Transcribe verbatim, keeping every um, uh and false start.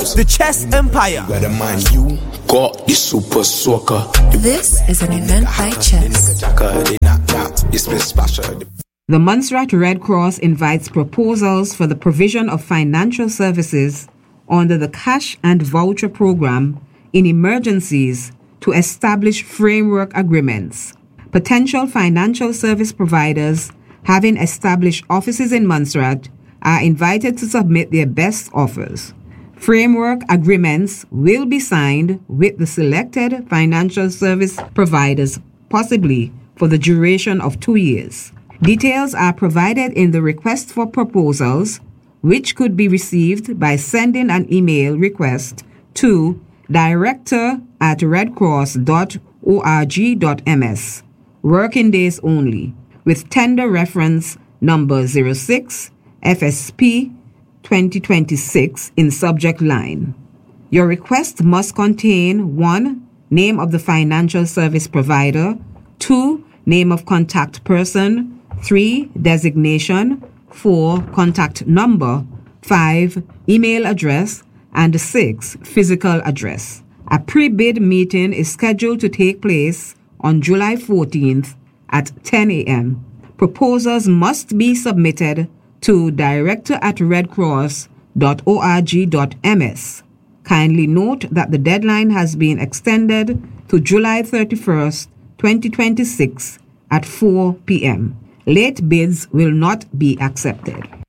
The Chess Empire. Better mind you got the super soaker. This is an event by Chess. The Montserrat Red Cross invites proposals for the provision of financial services under the Cash and Voucher Program in emergencies to establish framework agreements. Potential financial service providers having established offices in Montserrat are invited to submit their best offers. Framework agreements will be signed with the selected financial service providers, possibly for the duration of two years. Details are provided in the request for proposals, which could be received by sending an email request to director at redcross dot org dot m s. Working days only, with tender reference number zero six F S P twenty twenty-six in subject line. Your request must contain one. Name of the financial service provider, two. Name of contact person, three. Designation, four. Contact number, five. Email address, and six. Physical address. A pre-bid meeting is scheduled to take place on July fourteenth at ten a.m. Proposals must be submitted to director at redcross dot org dot m s. Kindly note that the deadline has been extended to July thirty-first, twenty twenty-six at four p.m. Late bids will not be accepted.